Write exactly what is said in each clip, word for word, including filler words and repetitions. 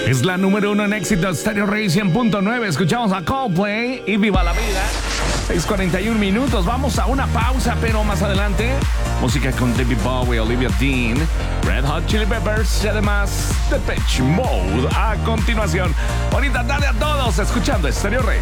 Es la número uno en éxito, Stereo Rey cien punto nueve. Escuchamos a Coldplay y Viva la Vida. seis cuarenta y uno minutos. Vamos a una pausa, pero más adelante, música con David Bowie, Olivia Dean, Red Hot Chili Peppers y además Depeche Mode. A continuación, bonita tarde a todos, escuchando Stereo Rey.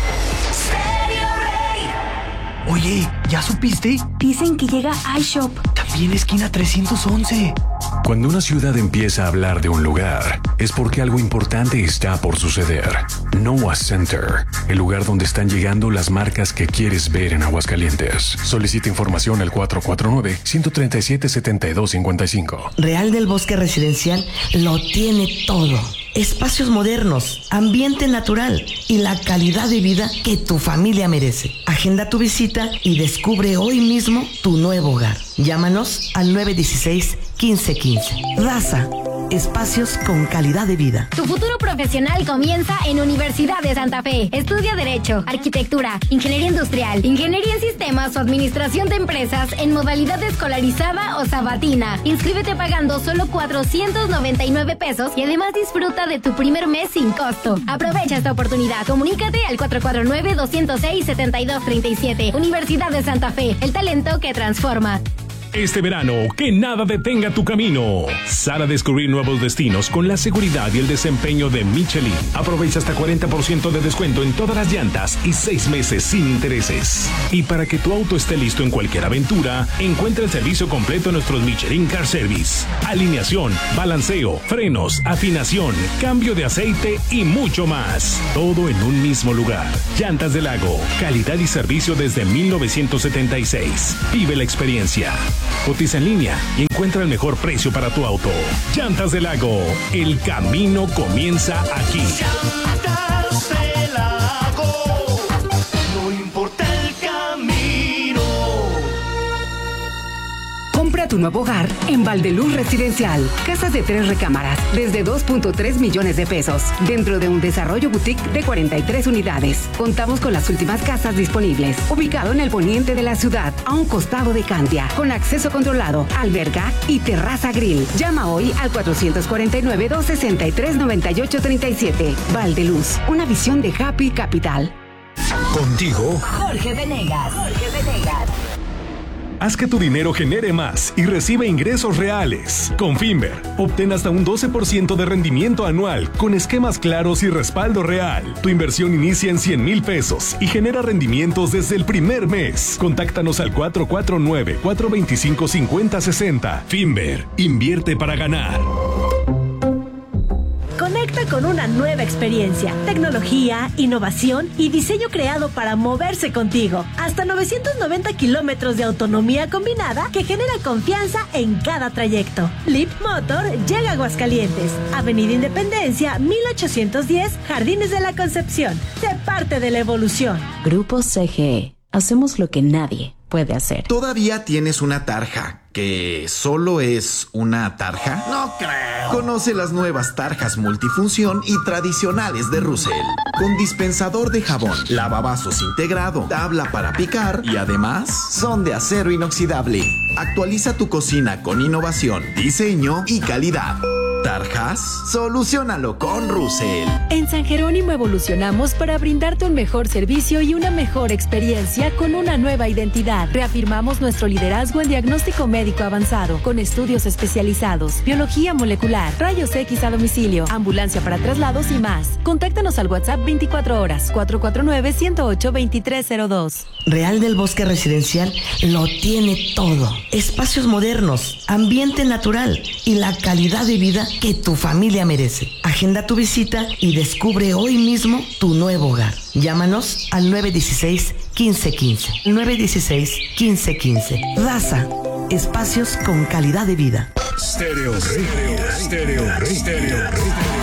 Stereo Rey. Oye, ¿ya supiste? Dicen que llega iShop. También esquina trescientos once. Cuando una ciudad empieza a hablar de un lugar, es porque algo importante está por suceder. Noah Center, el lugar donde están llegando las marcas que quieres ver en Aguascalientes. Solicita información al cuatro cuatro nueve, uno tres siete, siete dos cinco cinco. Real del Bosque Residencial lo tiene todo. Espacios modernos, ambiente natural y la calidad de vida que tu familia merece. Agenda tu visita y descubre hoy mismo tu nuevo hogar. Llámanos al nueve uno seis, uno cinco uno cinco. Raza, espacios con calidad de vida. Tu futuro profesional comienza en Universidad de Santa Fe. Estudia Derecho, Arquitectura, Ingeniería Industrial, Ingeniería en Sistemas o Administración de Empresas en modalidad escolarizada o sabatina. Inscríbete pagando solo cuatrocientos noventa y nueve pesos y además disfruta de tu primer mes sin costo. Aprovecha esta oportunidad. Comunícate al cuatro cuatro nueve, dos cero seis, siete dos tres siete. Universidad de Santa Fe, el talento que transforma. Este verano, que nada detenga tu camino. Sal a descubrir nuevos destinos con la seguridad y el desempeño de Michelin. Aprovecha hasta cuarenta por ciento de descuento en todas las llantas y seis meses sin intereses. Y para que tu auto esté listo en cualquier aventura, encuentra el servicio completo en nuestros Michelin Car Service. Alineación, balanceo, frenos, afinación, cambio de aceite y mucho más. Todo en un mismo lugar. Llantas del Lago, calidad y servicio desde mil novecientos setenta y seis. Vive la experiencia. Cotiza en línea y encuentra el mejor precio para tu auto. Llantas del Lago, el camino comienza aquí. Llantas del Lago, no importa el camino. Compra tu nuevo hogar en Valdeluz Residencial. Casas de tres recámaras, desde dos punto tres millones de pesos, dentro de un desarrollo boutique de cuarenta y tres unidades. Contamos con las últimas casas disponibles, ubicado en el poniente de la ciudad, a un costado de Cantia, con acceso controlado, alberga y terraza grill. Llama hoy al cuatro cuatro nueve, dos seis tres, nueve ocho tres siete. Valdeluz, una visión de Happy Capital. Contigo, Jorge Venegas. Jorge Venegas. Haz que tu dinero genere más y recibe ingresos reales. Con Finver, obtén hasta un doce por ciento de rendimiento anual con esquemas claros y respaldo real. Tu inversión inicia en cien mil pesos y genera rendimientos desde el primer mes. Contáctanos al cuatro cuatro nueve, cuatro dos cinco, cinco cero seis cero. Finver, invierte para ganar. Conecta con una nueva experiencia, tecnología, innovación y diseño creado para moverse contigo. Hasta novecientos noventa kilómetros de autonomía combinada que genera confianza en cada trayecto. Leap Motor llega a Aguascalientes, Avenida Independencia, mil ochocientos diez, Jardines de la Concepción. Sé parte de la evolución. Grupo C G E. Hacemos lo que nadie puede hacer. ¿Todavía tienes una tarja que solo es una tarja? No creo. Conoce las nuevas tarjas multifunción y tradicionales de Russell. Con dispensador de jabón, lavavasos integrado, tabla para picar y además son de acero inoxidable. Actualiza tu cocina con innovación, diseño y calidad. ¿Tarjas? Soluciónalo con Russell. En San Jerónimo evolucionamos para brindarte un mejor servicio y una mejor experiencia con una nueva identidad. Reafirmamos nuestro liderazgo en diagnóstico médico avanzado, con estudios especializados, biología molecular, rayos X a domicilio, ambulancia para traslados y más. Contáctanos al WhatsApp veinticuatro horas, cuatro cuatro nueve, uno cero ocho, dos tres cero dos. Real del Bosque Residencial lo tiene todo. Espacios modernos, ambiente natural y la calidad de vida que tu familia merece. Agenda tu visita y descubre hoy mismo tu nuevo hogar. Llámanos al nueve uno seis, uno cinco uno cinco. nueve uno seis, uno cinco uno cinco. Raza, espacios con calidad de vida. Stereo Rey, Stereo Rey, Stereo Rey.